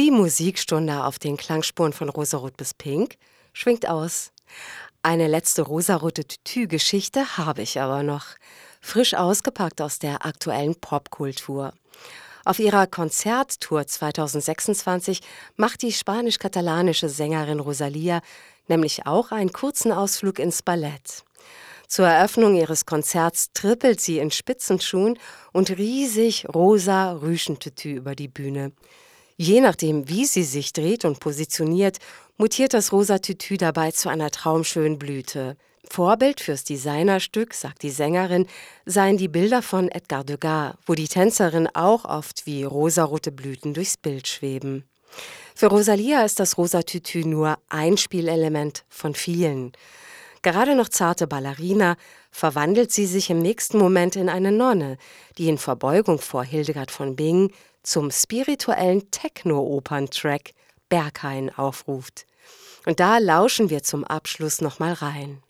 Die Musikstunde auf den Klangspuren von Rosarot bis Pink schwingt aus. Eine letzte rosarote Tütü-Geschichte habe ich aber noch. Frisch ausgepackt aus der aktuellen Popkultur. Auf ihrer Konzerttour 2026 macht die spanisch-katalanische Sängerin Rosalía nämlich auch einen kurzen Ausflug ins Ballett. Zur Eröffnung ihres Konzerts trippelt sie in Spitzenschuhen und riesig rosa Rüschentütü über die Bühne. Je nachdem, wie sie sich dreht und positioniert, mutiert das rosa Tütü dabei zu einer traumschönen Blüte. Vorbild fürs Designerstück, sagt die Sängerin, seien die Bilder von Edgar Degas, wo die Tänzerinnen auch oft wie rosarote Blüten durchs Bild schweben. Für Rosalía ist das rosa Tütü nur ein Spielelement von vielen. Gerade noch zarte Ballerina verwandelt sie sich im nächsten Moment in eine Nonne, die in Verbeugung vor Hildegard von Bingen zum spirituellen Techno-Opern-Track Berghain aufruft. Und da lauschen wir zum Abschluss nochmal rein.